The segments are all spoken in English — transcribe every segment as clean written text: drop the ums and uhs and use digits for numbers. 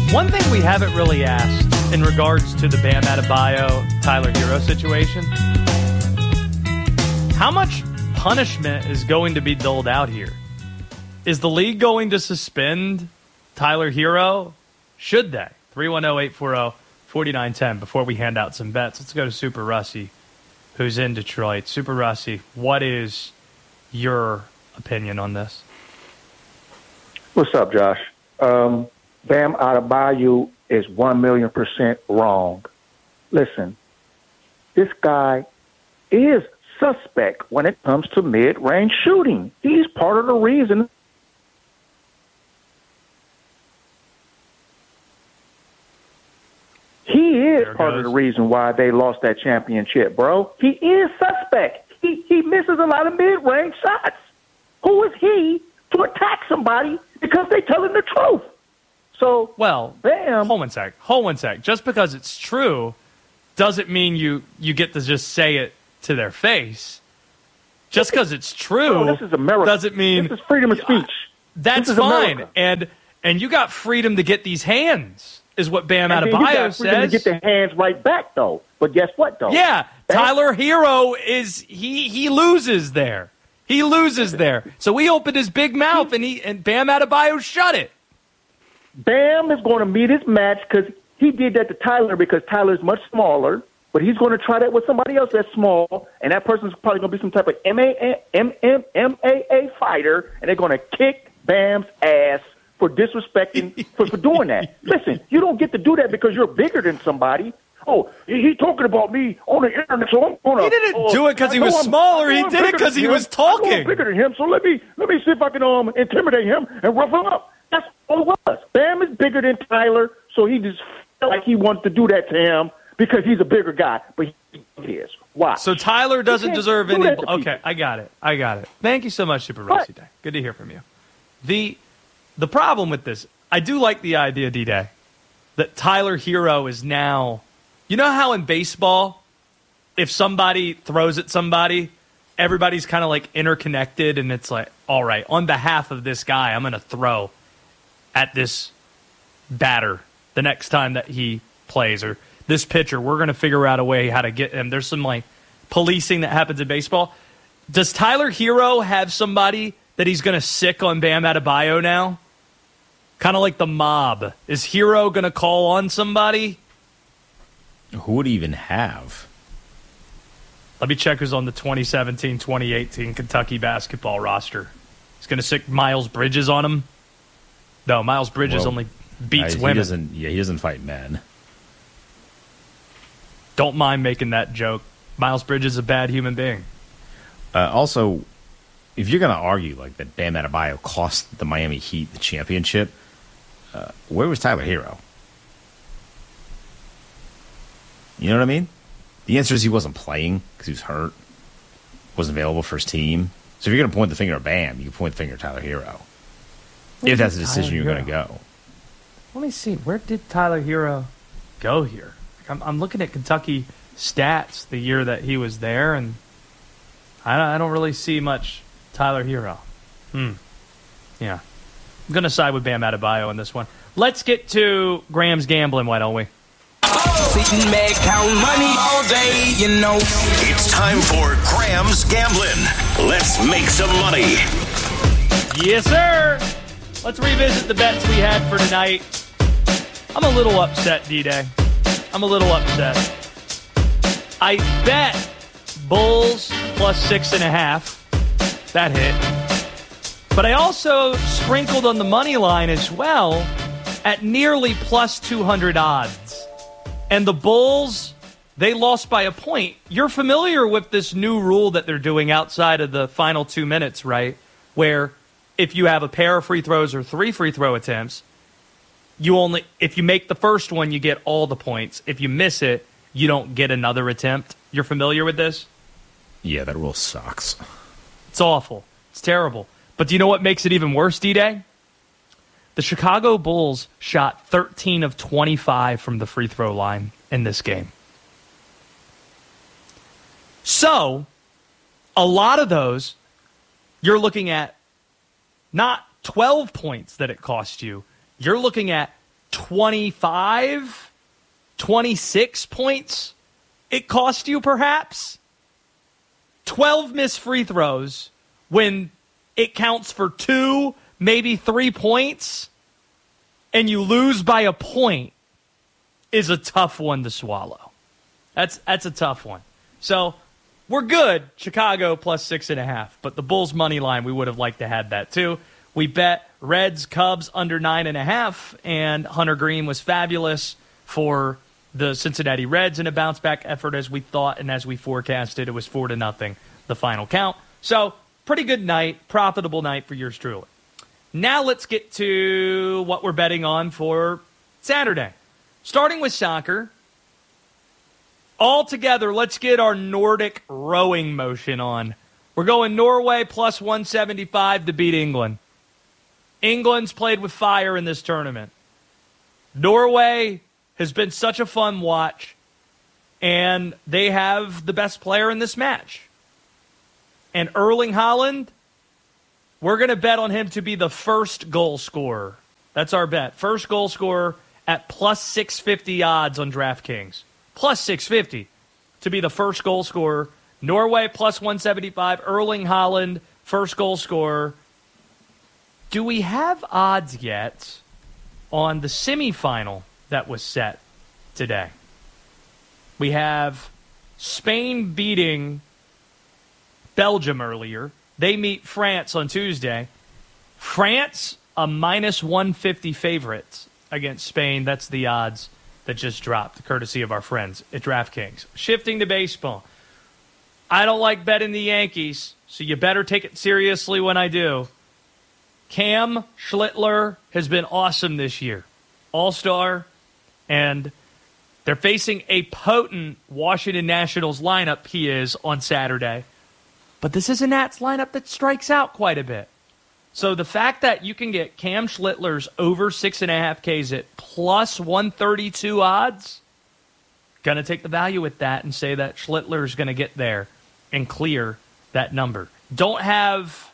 One thing we haven't really asked in regards to the Bam Adebayo, Tyler Hero situation, how much punishment is going to be doled out here? Is the league going to suspend Tyler Hero? Should they? 310-840-4910 before we hand out some bets. Let's go to Super Rusty, who's in Detroit. Super Rusty, what is your opinion on this? What's up, Josh? Bam Adebayo is 1,000,000% wrong. Listen, this guy is suspect when it comes to mid-range shooting. He's part of the reason. He is part of the reason why they lost that championship, bro. He is suspect. He misses a lot of mid-range shots. Who is he to attack somebody because they telling the truth? So, well, Bam. Hold one sec. Just because it's true doesn't mean you get to just say it to their face. Just because it's true this is America. Doesn't mean... This is freedom of speech. That's fine. And you got freedom to get these hands, is what Bam Adebayo says. To get the hands right back, though. But guess what, though? Yeah, Tyler Hero is he loses there. He loses there. So he opened his big mouth and Bam Adebayo shut it. Bam is going to meet his match because he did that to Tyler because Tyler's much smaller. But he's going to try that with somebody else that's small, and that person's probably going to be some type of MAA fighter, and they're going to kick Bam's ass for disrespecting, for doing that. Listen, you don't get to do that because you're bigger than somebody. Oh, he's talking about me on the internet, so I'm going to... He didn't do it because he was smaller. He did it because he was talking. I'm bigger than him, so let me see if I can intimidate him and rough him up. That's all it was. Bam is bigger than Tyler, so he just felt like he wanted to do that to him because he's a bigger guy, but he is. Why? So Tyler doesn't deserve any... Okay, I got it. Thank you so much, Super Rusty Day. Good to hear from you. The problem with this, I do like the idea, D-Day, that Tyler Hero is now... You know how in baseball, if somebody throws at somebody, everybody's kind of like interconnected, and it's like, all right, on behalf of this guy, I'm going to throw at this batter the next time that he plays, or this pitcher, we're going to figure out a way how to get him. There's some like policing that happens in baseball. Does Tyler Hero have somebody that he's going to sick on Bam Adebayo now? Kind of like the mob. Is Hero going to call on somebody? Who would he even have? Let me check who's on the 2017-2018 Kentucky basketball roster. He's going to sick Miles Bridges on him? No, Miles Bridges only beats women. He doesn't fight men. Don't mind making that joke. Miles Bridges is a bad human being. Also, if you're going to argue like that Bam Adebayo cost the Miami Heat the championship, where was Tyler Hero? You know what I mean? The answer is he wasn't playing because he was hurt, wasn't available for his team. So if you're going to point the finger at Bam, you can point the finger at Tyler Hero. If that's the decision you're going to go. Let me see. Where did Tyler Hero go here? I'm looking at Kentucky stats the year that he was there, and I don't really see much Tyler Hero. Yeah. I'm going to side with Bam Adebayo on this one. Let's get to Graham's gambling, why don't we? Sitting back, count money all day, you know. It's time for Graham's Gambling. Let's make some money. Yes, sir. Let's revisit the bets we had for tonight. I'm a little upset, D-Day. I'm a little upset. I bet Bulls plus 6.5. That hit. But I also sprinkled on the money line as well at nearly plus 200 odds. And the Bulls, they lost by a point. You're familiar with this new rule that they're doing outside of the final 2 minutes, right? Where if you have a pair of free throws or 3 free throw attempts, if you make the first one, you get all the points. If you miss it, you don't get another attempt. You're familiar with this? Yeah, that rule sucks. It's awful. It's terrible. But do you know what makes it even worse, D-Day? The Chicago Bulls shot 13 of 25 from the free throw line in this game. So, a lot of those, you're looking at not 12 points that it cost you. You're looking at 25, 26 points it cost you, perhaps. 12 missed free throws when it counts for 2, maybe 3 points, and you lose by a point is a tough one to swallow. That's a tough one. So we're good, Chicago plus 6.5, but the Bulls money line, we would have liked to have that too. We bet Reds, Cubs under 9.5, and Hunter Green was fabulous for the Cincinnati Reds in a bounce-back effort as we thought and as we forecasted. It was 4-0, the final count. So pretty good night, profitable night for yours truly. Now let's get to what we're betting on for Saturday. Starting with soccer. All together, let's get our Nordic rowing motion on. We're going Norway plus 175 to beat England. England's played with fire in this tournament. Norway has been such a fun watch, and they have the best player in this match. And Erling Haaland, we're going to bet on him to be the first goal scorer. That's our bet. First goal scorer at plus 650 odds on DraftKings. Plus 650 to be the first goal scorer. Norway plus 175. Erling Haaland, first goal scorer. Do we have odds yet on the semifinal that was set today? We have Spain beating Belgium earlier. They meet France on Tuesday. France, a minus 150 favorite against Spain. That's the odds that just dropped, courtesy of our friends at DraftKings. Shifting to baseball. I don't like betting the Yankees, so you better take it seriously when I do. Cam Schlittler has been awesome this year. All-star, and they're facing a potent Washington Nationals lineup, he is, on Saturday. But this is a Nats lineup that strikes out quite a bit. So the fact that you can get Cam Schlittler's over 6.5 Ks at plus 132 odds, going to take the value with that and say that Schlittler's going to get there and clear that number. Don't have,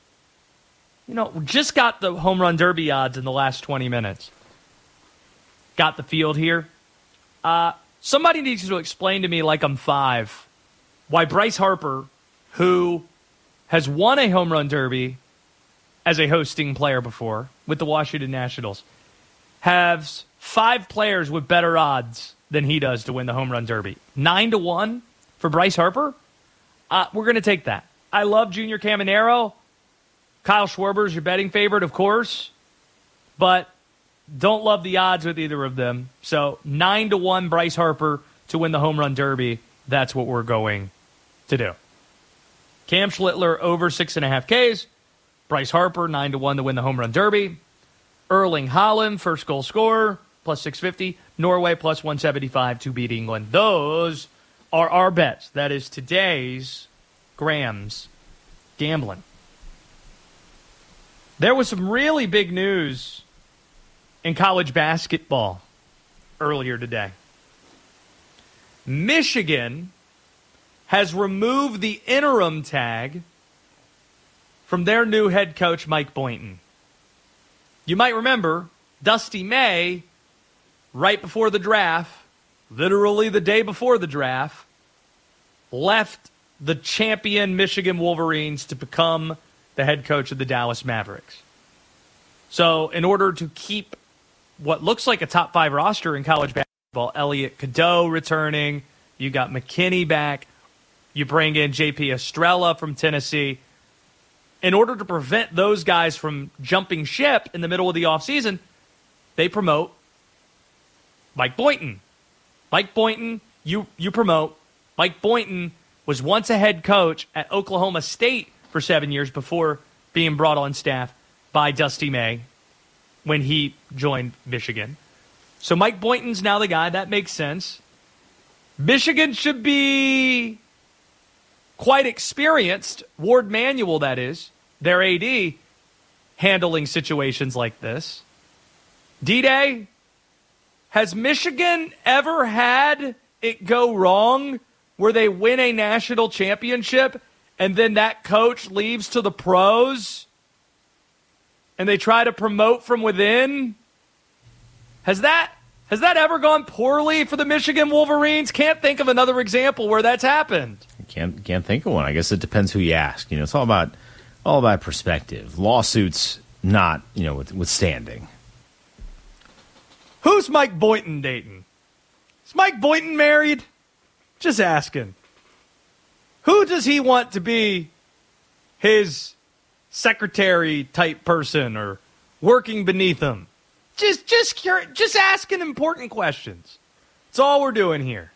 just got the home run derby odds in the last 20 minutes. Got the field here. Somebody needs to explain to me, like I'm 5, why Bryce Harper, who has won a home run derby as a hosting player before with the Washington Nationals, has 5 players with better odds than he does to win the home run derby. 9-1 for Bryce Harper? We're going to take that. I love Junior Caminero. Kyle Schwarber's your betting favorite, of course, but don't love the odds with either of them. So 9-1 Bryce Harper to win the home run derby. That's what we're going to do. Cam Schlittler over 6.5 Ks. Bryce Harper 9-1 to win the home run derby. Erling Haaland, first goal scorer, plus 650. Norway plus 175 to beat England. Those are our bets. That is today's Graham's Gambling. There was some really big news in college basketball earlier today. Michigan has removed the interim tag from their new head coach, Mike Boynton. You might remember Dusty May, right before the draft, literally the day before the draft, left the champion Michigan Wolverines to become the head coach of the Dallas Mavericks. So in order to keep what looks like a top 5 roster in college basketball, Elliot Cadeau returning, you got McKinney back, you bring in J.P. Estrella from Tennessee. In order to prevent those guys from jumping ship in the middle of the offseason, they promote Mike Boynton. Mike Boynton, you promote. Mike Boynton was once a head coach at Oklahoma State for 7 years before being brought on staff by Dusty May when he joined Michigan. So Mike Boynton's now the guy. That makes sense. Michigan should be quite experienced, Ward Manuel, that is, their AD, handling situations like this. D-Day, has Michigan ever had it go wrong where they win a national championship and then that coach leaves to the pros and they try to promote from within? Has that ever gone poorly for the Michigan Wolverines? Can't think of another example where that's happened. Can't think of one. I guess it depends who you ask. It's all about perspective. Lawsuits not, withstanding. Who's Mike Boynton dating? Is Mike Boynton married? Just asking. Who does he want to be his secretary type person or working beneath him? Just asking important questions. That's all we're doing here.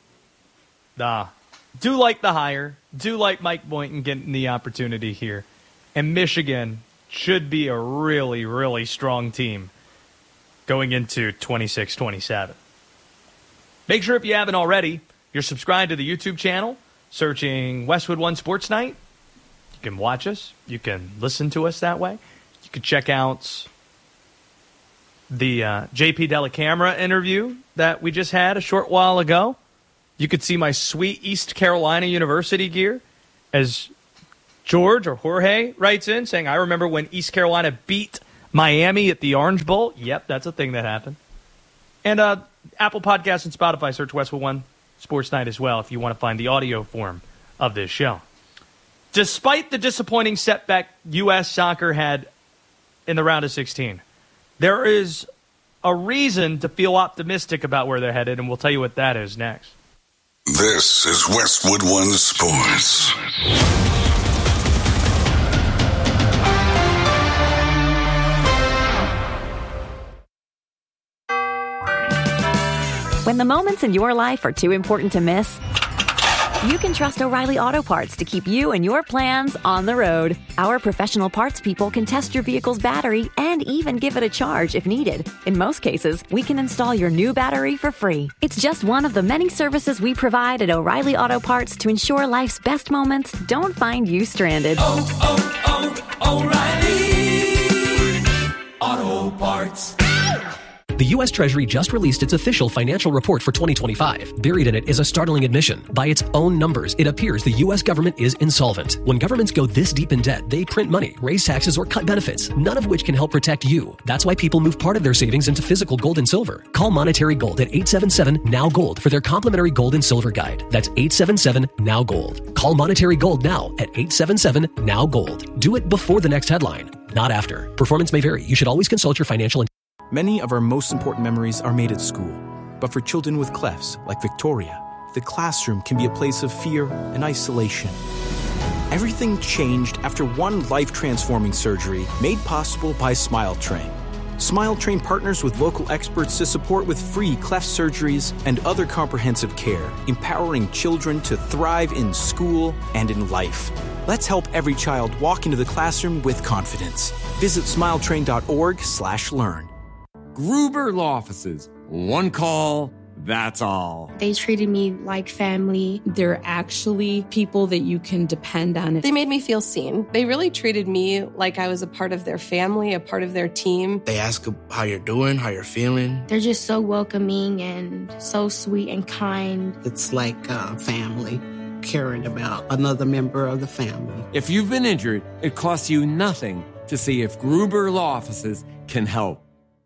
Do like the hire. Do like Mike Boynton getting the opportunity here. And Michigan should be a really, really strong team going into 26-27. Make sure if you haven't already, you're subscribed to the YouTube channel, searching Westwood One Sports Night. You can watch us. You can listen to us that way. You can check out the JP Dellacamera interview that we just had a short while ago. You could see my sweet East Carolina University gear as George or Jorge writes in saying, I remember when East Carolina beat Miami at the Orange Bowl. Yep, that's a thing that happened. And Apple Podcasts and Spotify, search Westwood One Sports Night as well if you want to find the audio form of this show. Despite the disappointing setback U.S. soccer had in the round of 16, there is a reason to feel optimistic about where they're headed, and we'll tell you what that is next. This is Westwood One Sports. When the moments in your life are too important to miss, you can trust O'Reilly Auto Parts to keep you and your plans on the road. Our professional parts people can test your vehicle's battery and even give it a charge if needed. In most cases, we can install your new battery for free. It's just one of the many services we provide at O'Reilly Auto Parts to ensure life's best moments don't find you stranded. O'Reilly Auto Parts. The U.S. Treasury just released its official financial report for 2025. Buried in it is a startling admission. By its own numbers, it appears the U.S. government is insolvent. When governments go this deep in debt, they print money, raise taxes, or cut benefits, none of which can help protect you. That's why people move part of their savings into physical gold and silver. Call Monetary Gold at 877-NOW-GOLD for their complimentary gold and silver guide. That's 877-NOW-GOLD. Call Monetary Gold now at 877-NOW-GOLD. Do it before the next headline, not after. Performance may vary. You should always consult your financial. Many of our most important memories are made at school. But for children with clefs, like Victoria, the classroom can be a place of fear and isolation. Everything changed after one life-transforming surgery made possible by SmileTrain. SmileTrain partners with local experts to support with free cleft surgeries and other comprehensive care, empowering children to thrive in school and in life. Let's help every child walk into the classroom with confidence. Visit smiletrain.org/learn. Gruber Law Offices. One call, that's all. They treated me like family. They're actually people that you can depend on. They made me feel seen. They really treated me like I was a part of their family, a part of their team. They ask how you're doing, how you're feeling. They're just so welcoming and so sweet and kind. It's like family, caring about another member of the family. If you've been injured, it costs you nothing to see if Gruber Law Offices can help.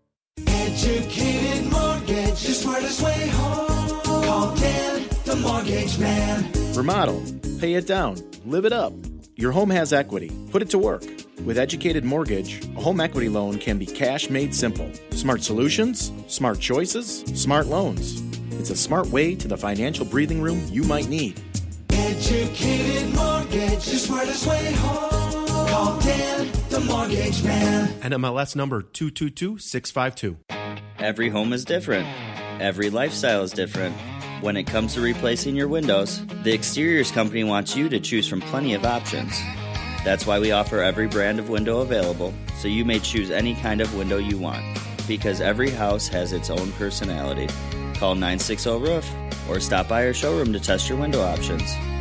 Educated Mortgage, the smartest way home. Call Dan, the mortgage man. Remodel, pay it down, live it up. Your home has equity. Put it to work. With Educated Mortgage, a home equity loan can be cash made simple. Smart solutions, smart choices, smart loans. It's a smart way to the financial breathing room you might need. Educated Mortgage, the smartest way home. Call Dan, the mortgage man. NMLS number 222652. Every home is different. Every lifestyle is different. When it comes to replacing your windows, the Exteriors Company wants you to choose from plenty of options. That's why we offer every brand of window available, so you may choose any kind of window you want. Because every house has its own personality. Call 960-ROOF or stop by our showroom to test your window options.